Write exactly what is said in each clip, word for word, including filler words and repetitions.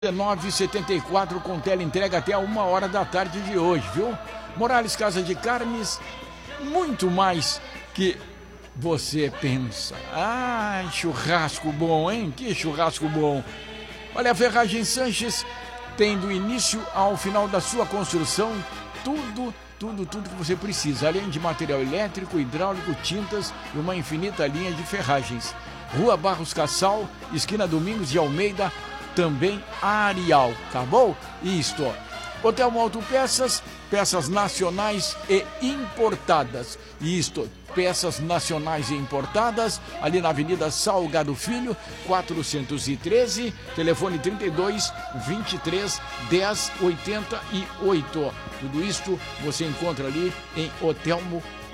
dezenove e setenta e quatro com teleentrega até a uma hora da tarde de hoje, viu? Morales Casa de Carnes, muito mais que você pensa. Ai, churrasco bom, hein? Que churrasco bom. Olha, a Ferragem Sanches tem do início ao final da sua construção tudo, tudo, tudo que você precisa, além de material elétrico, hidráulico, tintas e uma infinita linha de ferragens. Rua Barros Cassal, esquina Domingos de Almeida, também Arial, tá bom? Isto. Hotel Autopeças, peças nacionais e importadas. Isto, peças nacionais e importadas, ali na Avenida Salgado Filho, quatrocentos e treze, telefone trinta e dois, vinte e três, dez, oitenta e oito. Tudo isto você encontra ali em Hotel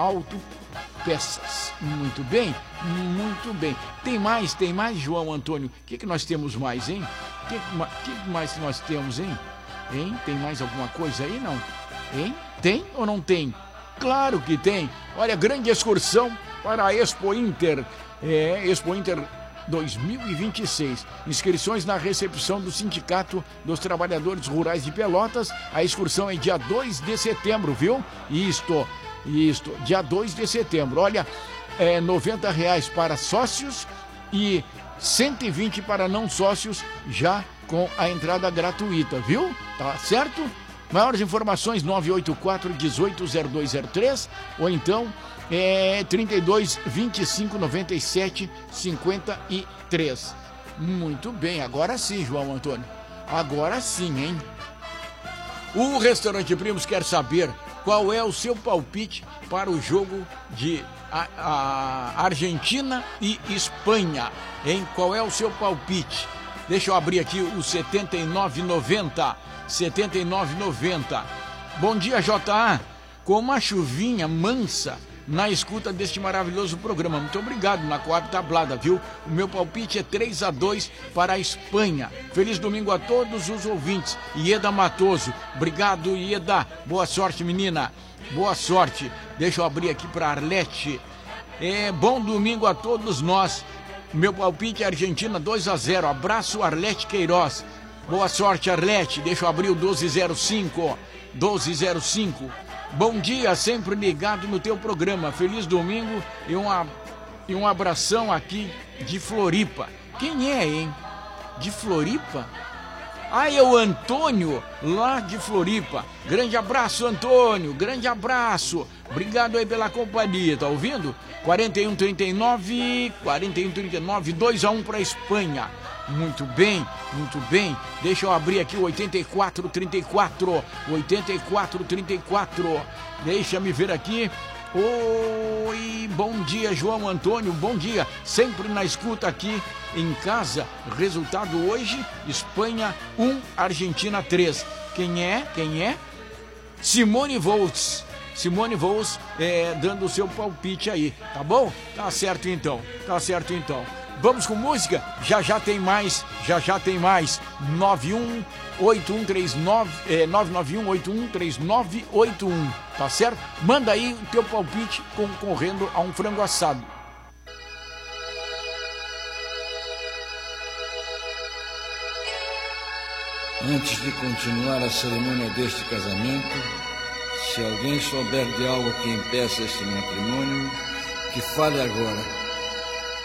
Autopeças. Muito bem, muito bem. Tem mais, tem mais, João Antônio? O que, que nós temos mais, hein? O que, que mais que nós temos, hein? Hein? Tem mais alguma coisa aí, não? Hein? Tem ou não tem? Claro que tem. Olha, grande excursão para a Expo Inter. É, Expo Inter dois mil e vinte e seis. Inscrições na recepção do Sindicato dos Trabalhadores Rurais de Pelotas. A excursão é dia dois de setembro, viu? Isto, isto, dia dois de setembro. Olha, é noventa reais para sócios e cento e vinte para não sócios, já com a entrada gratuita, viu? Tá certo? Maiores informações nove oito quatro, dezoito, zero dois zero três ou então é trinta e dois, vinte e cinco, noventa e sete, cinquenta e três. Muito bem, agora sim, João Antônio. Agora sim, hein? O Restaurante Primos quer saber qual é o seu palpite para o jogo de a, a Argentina e Espanha, hein? Qual é o seu palpite? Deixa eu abrir aqui o setenta e nove noventa, setenta e nove noventa. Bom dia, J A. Com uma chuvinha mansa na escuta deste maravilhoso programa. Muito obrigado na Coab Tablada, viu? O meu palpite é três a dois para a Espanha. Feliz domingo a todos os ouvintes. Ieda Matoso. Obrigado, Ieda. Boa sorte, menina. Boa sorte. Deixa eu abrir aqui para Arlete. É, bom domingo a todos nós. Meu palpite é Argentina dois a zero. Abraço, Arlete Queiroz. Boa sorte, Arlete. Deixa eu abrir o doze zero cinco. doze zero cinco. Bom dia, sempre ligado no teu programa. Feliz domingo e um, e um abração aqui de Floripa. Quem é, hein? De Floripa? Ah, é o Antônio, lá de Floripa. Grande abraço, Antônio. Grande abraço. Obrigado aí pela companhia, tá ouvindo? quarenta e um trinta e nove, quarenta e um trinta e nove, dois a um para a Espanha. Muito bem, muito bem. Deixa eu abrir aqui o oitenta e quatro trinta e quatro, oitenta e quatro trinta e quatro. Deixa me ver aqui. Oi, bom dia, João Antônio, bom dia. Sempre na escuta aqui em casa. Resultado hoje, Espanha um, Argentina três. Quem é? Quem é? Simone Volts. Simone Volts é, dando o seu palpite aí, tá bom? Tá certo então, tá certo então. Vamos com música? Já já tem mais, já já tem mais. nove um oito um três nove, é, nove nove um oito um três nove oito um, tá certo? Manda aí o teu palpite concorrendo a um frango assado. Antes de continuar a cerimônia deste casamento, se alguém souber de algo que impeça este matrimônio, que fale agora.